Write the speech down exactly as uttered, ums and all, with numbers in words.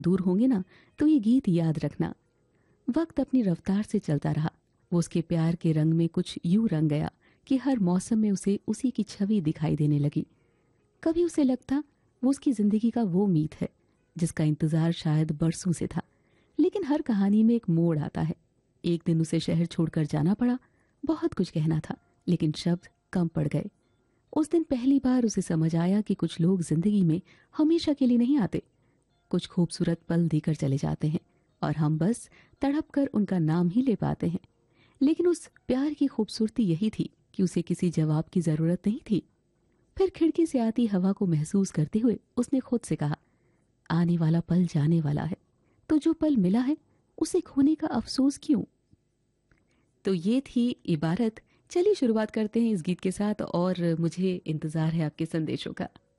दूर होंगे ना, तो ये गीत याद रखना। वक्त अपनी रफ्तार से चलता रहा। वो उसके प्यार के रंग में कुछ यूं रंग गया कि हर मौसम में उसे उसी की छवि दिखाई देने लगी। कभी उसे लगता वो उसकी जिंदगी का वो मीत है जिसका इंतजार शायद बरसों से था। लेकिन हर कहानी में एक मोड़ आता है। एक दिन उसे शहर छोड़कर जाना पड़ा। बहुत कुछ कहना था, लेकिन शब्द कम पड़ गए। उस दिन पहली बार उसे समझ आया कि कुछ लोग जिंदगी में हमेशा के लिए नहीं आते। कुछ खूबसूरत पल देकर चले जाते हैं और हम बस तड़प कर उनका नाम ही ले पाते हैं। लेकिन उस प्यार की खूबसूरती यही थी कि उसे किसी जवाब की जरूरत नहीं थी। फिर खिड़की से आती हवा को महसूस करते हुए उसने खुद से कहा, आने वाला पल जाने वाला है, तो जो पल मिला है उसे खोने का अफसोस क्यों। तो ये थी इबारत। चलिए शुरुआत करते हैं इस गीत के साथ और मुझे इंतजार है आपके संदेशों का।